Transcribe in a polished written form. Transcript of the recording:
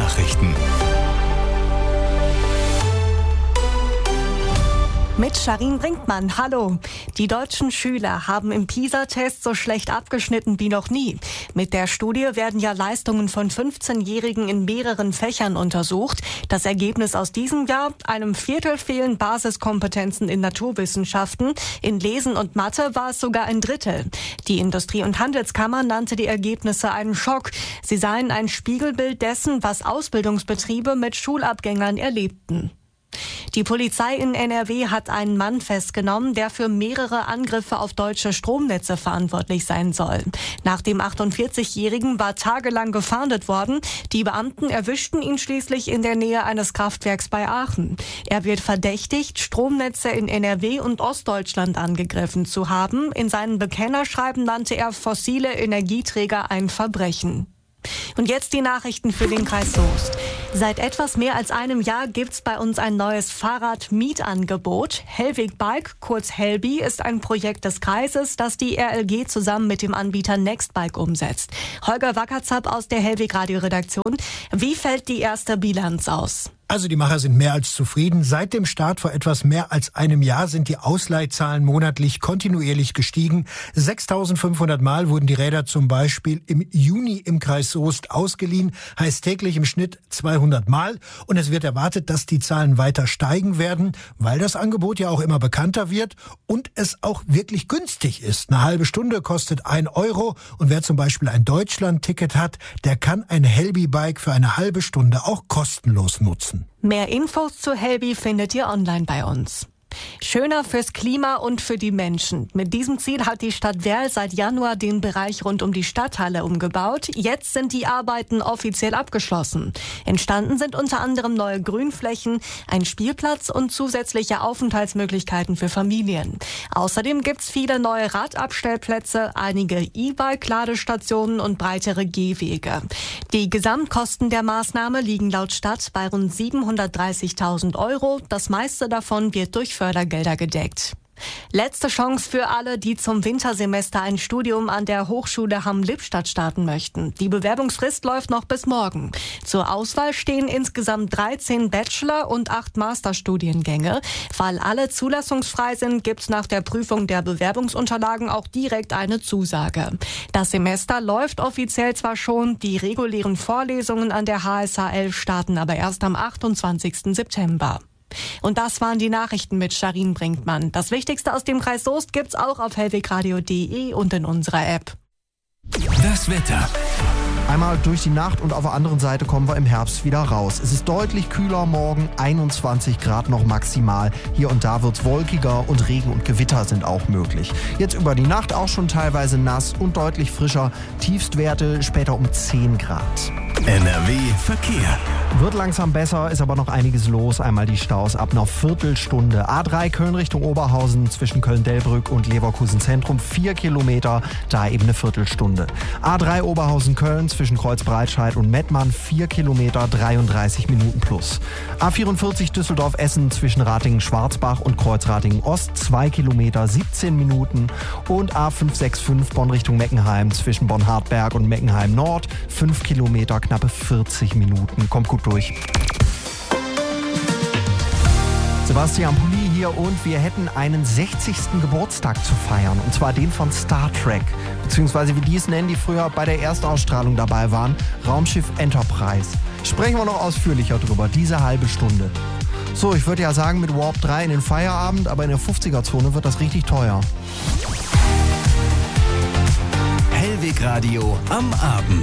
Nachrichten. Mit Sharin Brinkmann, hallo. Die deutschen Schüler haben im PISA-Test so schlecht abgeschnitten wie noch nie. Mit der Studie werden ja Leistungen von 15-Jährigen in mehreren Fächern untersucht. Das Ergebnis aus diesem Jahr: einem Viertel fehlen Basiskompetenzen in Naturwissenschaften. In Lesen und Mathe war es sogar ein Drittel. Die Industrie- und Handelskammer nannte die Ergebnisse einen Schock. Sie seien ein Spiegelbild dessen, was Ausbildungsbetriebe mit Schulabgängern erlebten. Die Polizei in NRW hat einen Mann festgenommen, der für mehrere Angriffe auf deutsche Stromnetze verantwortlich sein soll. Nach dem 48-Jährigen war tagelang gefahndet worden. Die Beamten erwischten ihn schließlich in der Nähe eines Kraftwerks bei Aachen. Er wird verdächtigt, Stromnetze in NRW und Ostdeutschland angegriffen zu haben. In seinem Bekennerschreiben nannte er fossile Energieträger ein Verbrechen. Und jetzt die Nachrichten für den Kreis Soest. Seit etwas mehr als einem Jahr gibt's bei uns ein neues Fahrrad-Mietangebot. Hellweg Bike, kurz Helbi, ist ein Projekt des Kreises, das die RLG zusammen mit dem Anbieter Nextbike umsetzt. Holger Wackerzapp aus der Hellweg Radio-Redaktion. Wie fällt die erste Bilanz aus? Also die Macher sind mehr als zufrieden. Seit dem Start vor etwas mehr als einem Jahr sind die Ausleihzahlen monatlich kontinuierlich gestiegen. 6.500 Mal wurden die Räder zum Beispiel im Juni im Kreis Soest ausgeliehen, heißt täglich im Schnitt 200 Mal. Und es wird erwartet, dass die Zahlen weiter steigen werden, weil das Angebot ja auch immer bekannter wird und es auch wirklich günstig ist. Eine halbe Stunde kostet 1 Euro und wer zum Beispiel ein Deutschland-Ticket hat, der kann ein Helbi-Bike für eine halbe Stunde auch kostenlos nutzen. Mehr Infos zu Helbi findet ihr online bei uns. Schöner fürs Klima und für die Menschen. Mit diesem Ziel hat die Stadt Werl seit Januar den Bereich rund um die Stadthalle umgebaut. Jetzt sind die Arbeiten offiziell abgeschlossen. Entstanden sind unter anderem neue Grünflächen, ein Spielplatz und zusätzliche Aufenthaltsmöglichkeiten für Familien. Außerdem gibt's viele neue Radabstellplätze, einige E-Bike-Ladestationen und breitere Gehwege. Die Gesamtkosten der Maßnahme liegen laut Stadt bei rund 730.000 Euro. Das meiste davon wird durch Fördergelder gedeckt. Letzte Chance für alle, die zum Wintersemester ein Studium an der Hochschule Hamm-Lippstadt starten möchten. Die Bewerbungsfrist läuft noch bis morgen. Zur Auswahl stehen insgesamt 13 Bachelor- und 8 Masterstudiengänge. Weil alle zulassungsfrei sind, gibt's nach der Prüfung der Bewerbungsunterlagen auch direkt eine Zusage. Das Semester läuft offiziell zwar schon, die regulären Vorlesungen an der HSHL starten aber erst am 28. September. Und das waren die Nachrichten mit Sharin Brinkmann. Das Wichtigste aus dem Kreis Soest gibt's auch auf hellwegradio.de und in unserer App. Das Wetter. Einmal durch die Nacht und auf der anderen Seite kommen wir im Herbst wieder raus. Es ist deutlich kühler morgen, 21 Grad noch maximal. Hier und da wird's wolkiger und Regen und Gewitter sind auch möglich. Jetzt über die Nacht auch schon teilweise nass und deutlich frischer. Tiefstwerte später um 10 Grad. NRW Verkehr. Wird langsam besser, ist aber noch einiges los. Einmal die Staus ab einer Viertelstunde. A3 Köln Richtung Oberhausen zwischen Köln-Delbrück und Leverkusen Zentrum 4 Kilometer, da eben eine Viertelstunde. A3 Oberhausen-Köln zwischen Kreuzbreitscheid und Mettmann 4 Kilometer, 33 Minuten plus. A44 Düsseldorf-Essen zwischen Ratingen-Schwarzbach und Kreuzratingen-Ost 2 Kilometer, 17 Minuten. Und A565 Bonn Richtung Meckenheim zwischen Bonn-Hartberg und Meckenheim-Nord 5 Kilometer, knappe 40 Minuten. Kommt gut durch. Sebastian Pulli hier und wir hätten einen 60. Geburtstag zu feiern. Und zwar den von Star Trek. Beziehungsweise wie die es nennen, die früher bei der Erstausstrahlung dabei waren. Raumschiff Enterprise. Sprechen wir noch ausführlicher drüber, diese halbe Stunde. So, ich würde ja sagen mit Warp 3 in den Feierabend, aber in der 50er-Zone wird das richtig teuer. Hellweg Radio am Abend.